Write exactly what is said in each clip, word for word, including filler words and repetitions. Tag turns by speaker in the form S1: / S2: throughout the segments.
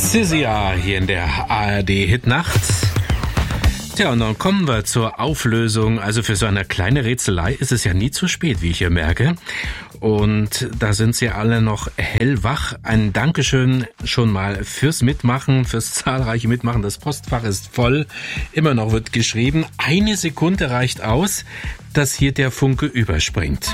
S1: Cissia hier in der A R D-Hitnacht. Tja, und dann kommen wir zur Auflösung. Also für so eine kleine Rätselei ist es ja nie zu spät, wie ich hier merke. Und da sind sie alle noch hellwach. Ein Dankeschön schon mal fürs Mitmachen, fürs zahlreiche Mitmachen. Das Postfach ist voll. Immer noch wird geschrieben. Eine Sekunde reicht aus, dass hier der Funke überspringt.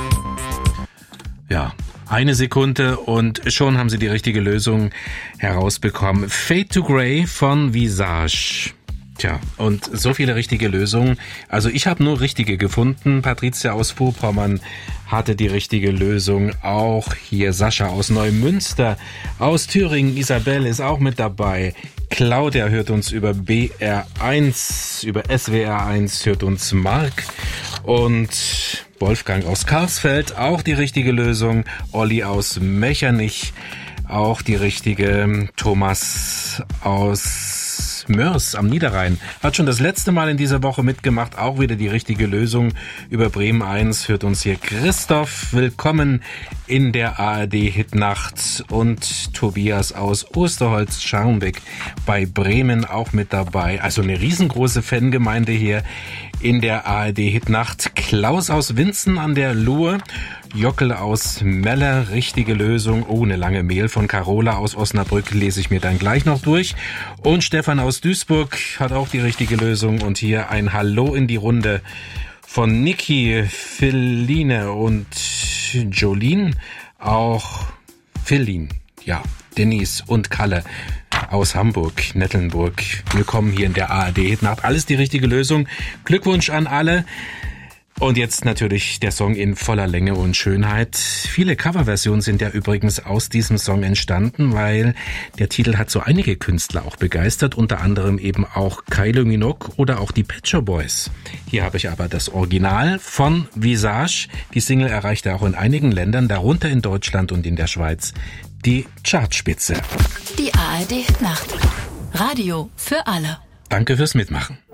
S1: Ja, eine Sekunde und schon haben sie die richtige Lösung herausbekommen. Fade to Grey von Visage. Tja, und so viele richtige Lösungen. Also ich habe nur richtige gefunden. Patricia aus Vorpommern hatte die richtige Lösung. Auch hier Sascha aus Neumünster, aus Thüringen. Isabel ist auch mit dabei. Claudia hört uns über B R eins, über S W R eins hört uns Mark. Und Wolfgang aus Karlsfeld, auch die richtige Lösung. Olli aus Mechernich, auch die richtige. Thomas aus Mörs am Niederrhein hat schon das letzte Mal in dieser Woche mitgemacht, auch wieder die richtige Lösung. Über Bremen eins hört uns hier Christoph. Willkommen in der A R D-Hitnacht. Und Tobias aus Osterholz-Scharmbeck bei Bremen auch mit dabei. Also eine riesengroße Fangemeinde hier in der A R D-Hitnacht. Klaus aus Winzen an der Luhe. Jockel aus Meller, richtige Lösung. Oh, eine lange Mail von Carola aus Osnabrück lese ich mir dann gleich noch durch. Und Stefan aus Duisburg hat auch die richtige Lösung. Und hier ein Hallo in die Runde von Niki, Philine und Jolene. Auch Philin, ja, Denise und Kalle aus Hamburg, Nettelnburg. Willkommen hier in der A R D-Hitnacht. Alles die richtige Lösung. Glückwunsch an alle. Und jetzt natürlich der Song in voller Länge und Schönheit. Viele Coverversionen sind ja übrigens aus diesem Song entstanden, weil der Titel hat so einige Künstler auch begeistert, unter anderem eben auch Kylie Minogue oder auch die Pet Shop Boys. Hier habe ich aber das Original von Visage. Die Single erreichte auch in einigen Ländern, darunter in Deutschland und in der Schweiz, die Chartspitze.
S2: Die A R D-Nacht. Radio für alle.
S1: Danke fürs Mitmachen.